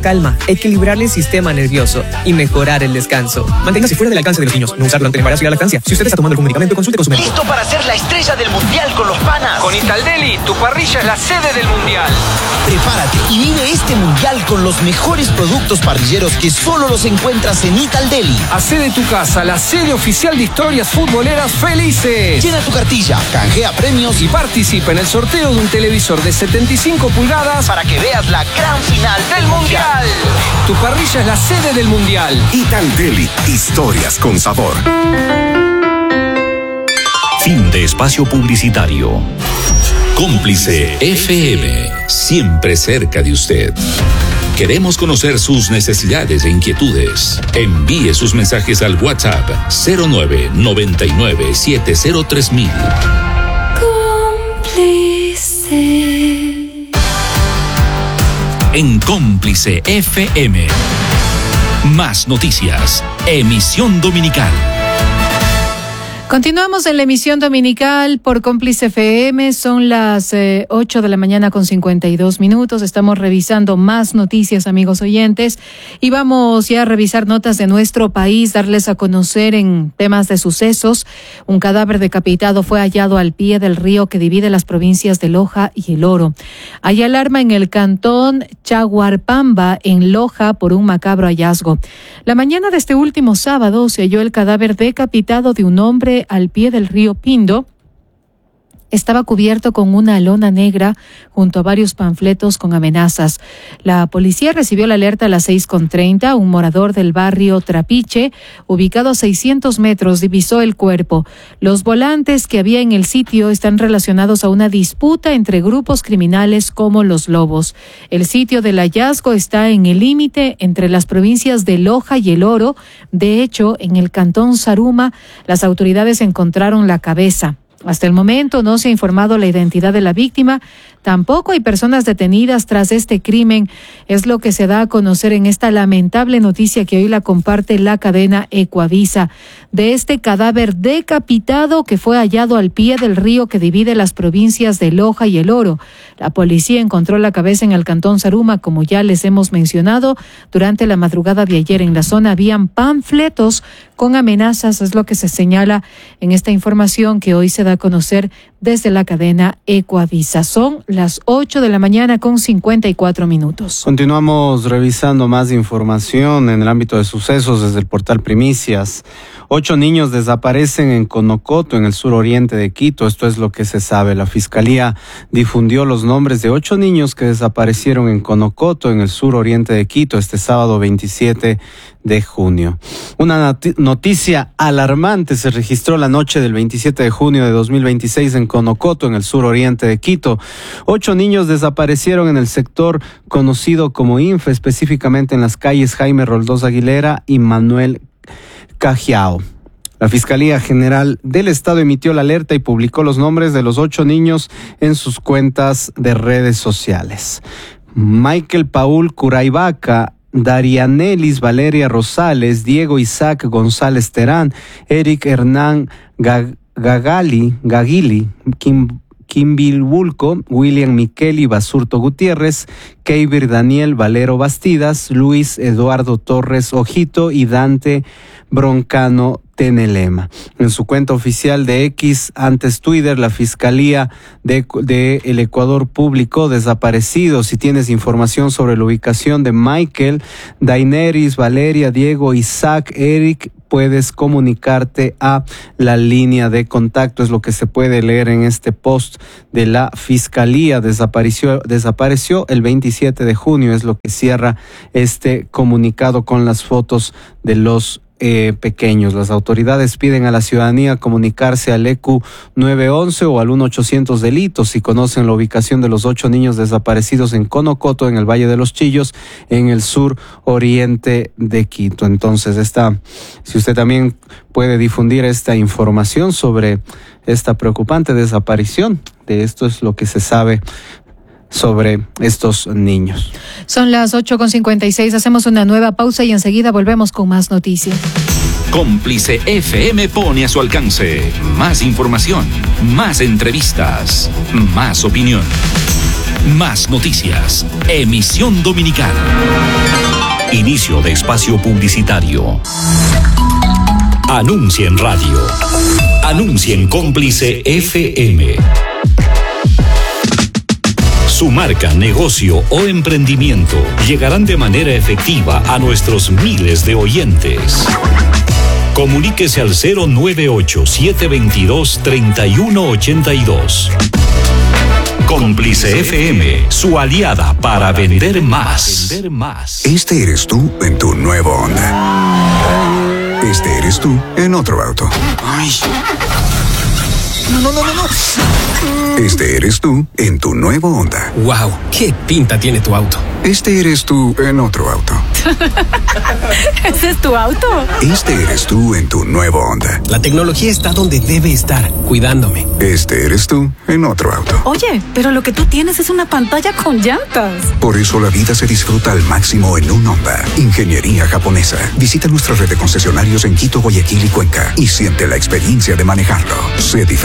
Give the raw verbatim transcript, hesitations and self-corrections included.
calma, equilibrar el sistema nervioso y mejorar el descanso. Manténgase fuera del alcance de los niños. No usar durante el embarazo y la lactancia. Si usted está tomando algún medicamento, consulte con su médico. ¿Listo para ser la estrella del mundial con los panas? Con Italdeli, tu parrilla es la sede del mundial. Prepárate y vive este mundial con los mejores productos parrilleros que solo los encuentras en Italdeli. Hacé de tu casa la sede oficial de historias futboleras felices. Llena tu cartilla, canjea premios y participa en el sorteo de un televisor de setenta y cinco pulgadas para que veas la gran final del mundial. Tu parrilla es la sede del mundial. Italdeli, historias con sabor. Fin de espacio publicitario. Cómplice F M, siempre cerca de usted. Queremos conocer sus necesidades e inquietudes. Envíe sus mensajes al WhatsApp cero nueve noventa y nueve setenta tres mil. Cómplice. En Cómplice F M. Más noticias. Emisión dominical. Continuamos en la emisión dominical por Cómplice F M. Son las eh, ocho de la mañana con cincuenta y dos minutos. Estamos revisando más noticias, amigos oyentes, y vamos ya a revisar notas de nuestro país, darles a conocer en temas de sucesos. Un cadáver decapitado fue hallado al pie del río que divide las provincias de Loja y El Oro. Hay alarma en el cantón Chaguarpamba, en Loja, por un macabro hallazgo. La mañana de este último sábado se halló el cadáver decapitado de un hombre al pie del río Pindo. Estaba cubierto con una lona negra junto a varios panfletos con amenazas. La policía recibió la alerta a las seis con treinta. Un morador del barrio Trapiche, ubicado a seiscientos metros, divisó el cuerpo. Los volantes que había en el sitio están relacionados a una disputa entre grupos criminales como los Lobos. El sitio del hallazgo está en el límite entre las provincias de Loja y El Oro. De hecho, en el cantón Zaruma, las autoridades encontraron la cabeza. Hasta el momento no se ha informado la identidad de la víctima. Tampoco hay personas detenidas tras este crimen. Es lo que se da a conocer en esta lamentable noticia que hoy la comparte la cadena Ecuavisa. De este cadáver decapitado que fue hallado al pie del río que divide las provincias de Loja y El Oro. La policía encontró la cabeza en el cantón Zaruma, como ya les hemos mencionado. Durante la madrugada de ayer en la zona habían panfletos con amenazas. Es lo que se señala en esta información que hoy se da a conocer desde la cadena Ecuavisa. Son las ocho de la mañana con cincuenta y cuatro minutos. Continuamos revisando más información en el ámbito de sucesos desde el portal Primicias. Ocho niños desaparecen en Conocoto, en el suroriente de Quito. Esto es lo que se sabe. La Fiscalía difundió los nombres de ocho niños que desaparecieron en Conocoto, en el suroriente de Quito, este sábado veintisiete de junio. Una noticia alarmante se registró la noche del veintisiete de junio de dos mil veintiséis en Conocoto, en el suroriente de Quito. Ocho niños desaparecieron en el sector conocido como Infe, específicamente en las calles Jaime Roldós Aguilera y Manuel Cajiao. La Fiscalía General del Estado emitió la alerta y publicó los nombres de los ocho niños en sus cuentas de redes sociales. Michael Paul Curaivaca, Darianelis Valeria Rosales, Diego Isaac González Terán, Eric Hernán Gag- Gagali, Gagili, Kim Quimbilbulco, William Miqueli Basurto Gutiérrez, Keibir Daniel Valero Bastidas, Luis Eduardo Torres Ojito y Dante Broncano Tenelema. En su cuenta oficial de X, antes Twitter, la Fiscalía de, de el Ecuador publicó desaparecidos. Si tienes información sobre la ubicación de Michael, Daineris, Valeria, Diego, Isaac, Eric, puedes comunicarte a la línea de contacto. Es lo que se puede leer en este post de la Fiscalía. Desapareció, desapareció el veintisiete de junio, es lo que cierra este comunicado con las fotos de los Eh, pequeños. Las autoridades piden a la ciudadanía comunicarse al E Q nueve once o al uno ochocientos delitos si conocen la ubicación de los ocho niños desaparecidos en Conocoto, en el Valle de los Chillos, en el sur oriente de Quito. Entonces, esta, si usted también puede difundir esta información sobre esta preocupante desaparición, de esto es lo que se sabe sobre estos niños. Son las ocho con cincuenta y seis, hacemos una nueva pausa y enseguida volvemos con más noticias. Cómplice F M pone a su alcance más información, más entrevistas, más opinión. Más noticias. Emisión Dominical. Inicio de espacio publicitario. Anuncia en radio. Anuncia en Cómplice F M. Su marca, negocio o emprendimiento llegarán de manera efectiva a nuestros miles de oyentes. Comuníquese al cero nueve ocho, siete dos dos, tres uno ocho dos. Cómplice F M, su aliada para vender más. Este eres tú en tu nuevo Honda. Este eres tú en otro auto. Ay. No, no, no, no, no. Este eres tú en tu nuevo Honda. Wow, qué pinta tiene tu auto. Este eres tú en otro auto. ¿Ese es tu auto? Este eres tú en tu nuevo Honda. La tecnología está donde debe estar, cuidándome. Este eres tú en otro auto. Oye, pero lo que tú tienes es una pantalla con llantas. Por eso la vida se disfruta al máximo en un Honda. Ingeniería japonesa. Visita nuestra red de concesionarios en Quito, Guayaquil y Cuenca y siente la experiencia de manejarlo. Sé diferente.